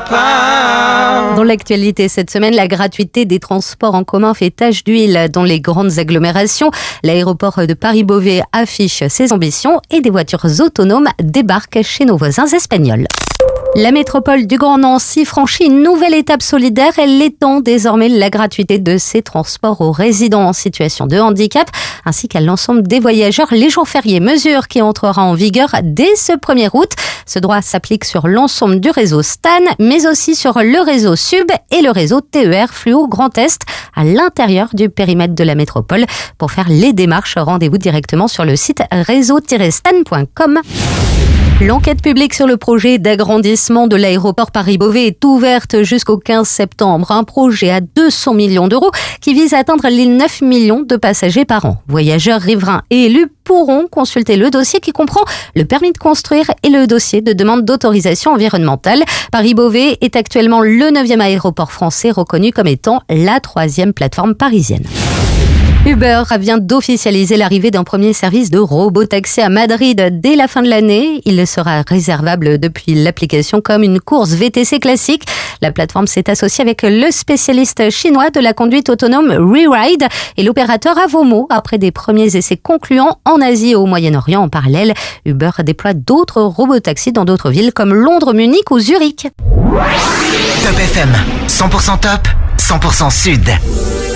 Dans l'actualité cette semaine, la gratuité des transports en commun fait tache d'huile dans les grandes agglomérations. L'aéroport de Paris-Beauvais affiche ses ambitions et des voitures autonomes débarquent chez nos voisins espagnols. La métropole du Grand Nancy franchit une nouvelle étape solidaire. Elle étend désormais la gratuité de ses transports aux résidents en situation de handicap ainsi qu'à l'ensemble des voyageurs les jours fériés. Mesure qui entrera en vigueur dès ce 1er août. Ce droit s'applique sur l'ensemble du réseau Stan, mais aussi sur le réseau Sub et le réseau TER Fluo Grand Est à l'intérieur du périmètre de la métropole. Pour faire les démarches, rendez-vous directement sur le site réseau-stan.com. L'enquête publique sur le projet d'agrandissement de l'aéroport Paris-Beauvais est ouverte jusqu'au 15 septembre. Un projet à 200 millions d'euros qui vise à atteindre les 9 millions de passagers par an. Voyageurs, riverains et élus pourront consulter le dossier qui comprend le permis de construire et le dossier de demande d'autorisation environnementale. Paris-Beauvais est actuellement le 9e aéroport français reconnu comme étant la 3e plateforme parisienne. Uber vient d'officialiser l'arrivée d'un premier service de robotaxi à Madrid dès la fin de l'année. Il sera réservable depuis l'application comme une course VTC classique. La plateforme s'est associée avec le spécialiste chinois de la conduite autonome WeRide et l'opérateur Avomo après des premiers essais concluants en Asie et au Moyen-Orient. En parallèle, Uber déploie d'autres robotaxis dans d'autres villes comme Londres, Munich ou Zurich. Top FM, 100% top, 100% sud.